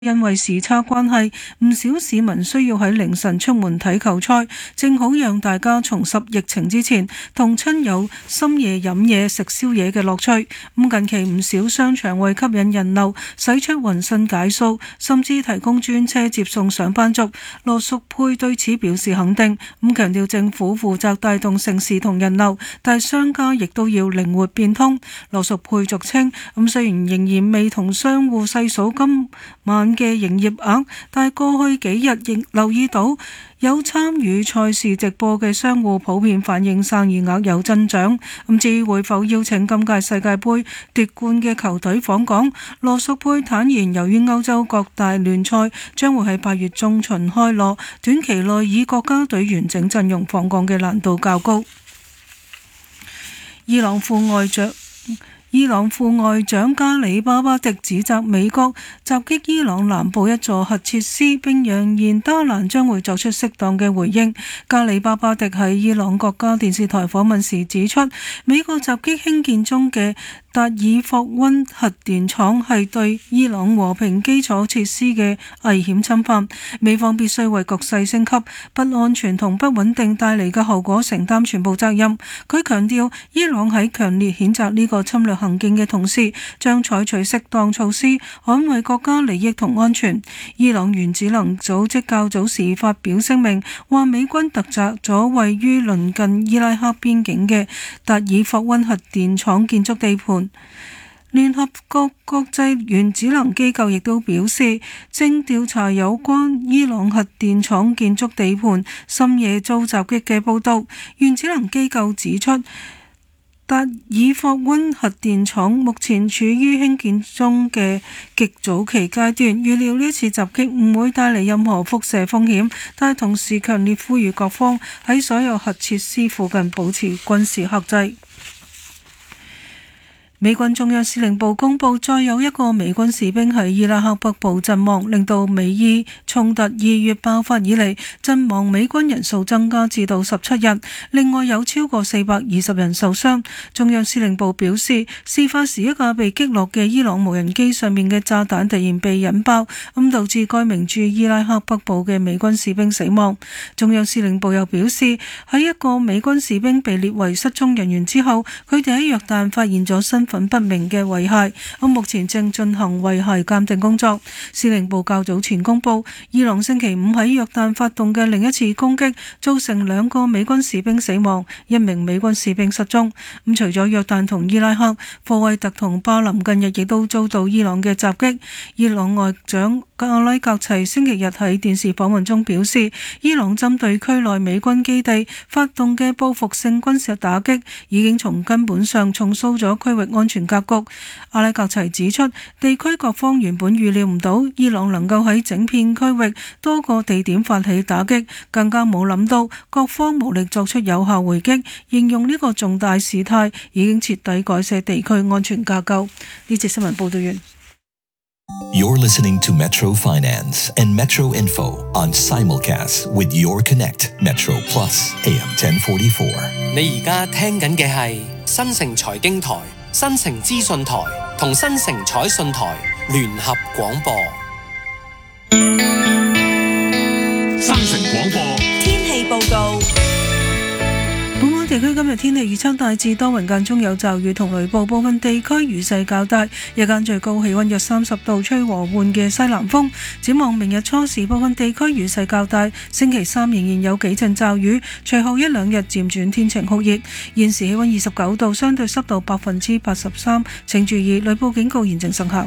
因為時差關係，唔少市民需要喺凌晨出門睇球賽，正好讓大家重拾疫情之前同親友深夜飲嘢食宵夜嘅樂趣。近期唔少商場為吸引人流，使出渾身解數，甚至提供專車接送上班族。羅淑佩對此表示肯定，強調政府負責帶動城市同人流，但商家亦都要靈活變通。羅淑佩續稱，雖然仍然未同商戶細數今晚嘅營業額，但係過去幾日亦留意到有參與賽事直播嘅商戶普遍反映生意額有增長。至於會否邀請今屆世界盃奪冠嘅球隊訪港，羅淑佩坦言，由於歐洲各大聯賽將會喺8月中旬開鑼，短期內以國家隊完整陣容訪港嘅難度較高。伊朗副外長加里巴巴迪指責美國襲擊伊朗南部一座核設施，並揚言德蘭將會作出適當嘅回應。加里巴巴迪喺伊朗國家電視台訪問時指出，美國襲擊興建中嘅達爾霍溫核電廠係對伊朗和平基礎設施嘅危險侵犯，美方必須為局勢升級、不安全同不穩定帶嚟嘅後果承擔全部責任。佢強調，伊朗喺強烈譴責呢個侵略行徑嘅同時，將採取適當措施捍衛國家利益同安全。伊朗原子能組織較早時發表聲明，話美軍突襲咗位於鄰近伊拉克邊境嘅達爾霍溫核電廠建築地盤。聯合國國際原子能機構亦都表示，正調查有關伊朗核電廠建築地盤深夜遭襲擊嘅報道。原子能機構指出，達爾霍溫核電廠目前處於興建中嘅極早期階段，預料呢次襲擊唔會帶嚟任何輻射風險，但係同時強烈呼籲各方喺所有核設施附近保持軍事克制。美軍中央司令部公布，再有一個美軍士兵喺伊拉克北部陣亡，令到美伊衝突2月爆發以嚟陣亡美軍人數增加至到17人，另外有超過420人受傷。中央司令部表示，事發時一架被擊落嘅伊朗無人機上面嘅炸彈突然被引爆，導致該名駐伊拉克北部嘅美軍士兵死亡。中央司令部又表示，喺一個美軍士兵被列為失蹤人員之後，佢哋喺約旦發現咗身份不明嘅遺骸，目前正進行遺骸鑑定工作。司令部較早前公布，伊朗星期5喺約旦發動嘅另一次攻擊，造成2個美軍士兵死亡，1名美軍士兵失蹤。除咗約旦同伊拉克，科威特同巴林近日亦都遭到伊朗嘅襲擊。伊朗外長阿拉格齊星期日喺電視訪問中表示，伊朗針對區內美軍基地發動嘅報復性軍事打擊，已經從根本上重塑咗區域安全格局。阿拉格齊指出，地區各方原本預料唔到伊朗能夠喺整片區域多個地點發起打擊，更加冇諗到各方無力作出有效回擊，形容呢個重大事態已經徹底改寫地區安全架構。呢節新聞報道完。 You're listening to Metro Finance and Metro Info on simulcast with Your Connect Metro Plus AM 1044。 你而家聽緊嘅係新城財經台、新城資訊台同新城彩訊台聯合廣播。 新城廣播天氣報告。 本港地區今日天氣預測大致多雲，間中有驟雨同雷暴，部分地區雨勢較大，日間最高氣溫約30度，吹和緩嘅西南風。展望明日初時，部分地區雨勢較大，星期三仍然有幾陣驟雨，隨後1-2日漸轉天晴酷熱。現時氣溫29度，相對濕度83%，請注意雷暴警告現正生效。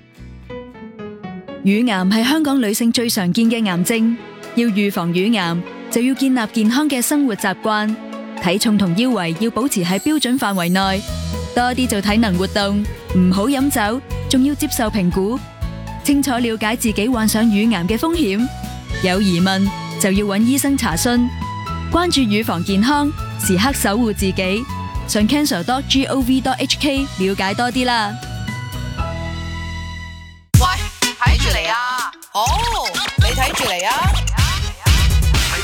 乳癌係香港女性最常見嘅癌症，要預防乳癌就要建立健康嘅生活習慣。體重同腰圍要保持喺標準範圍內，多啲做體能活動，唔好飲酒，仲要接受評估，清楚了解自己患上乳癌嘅風險。有疑問就要揾醫生查詢。關注乳房健康，時刻守護自己。上 cancer.gov.hk 了解多啲啦。 喂，睇住嚟啊！好，你睇住嚟啊！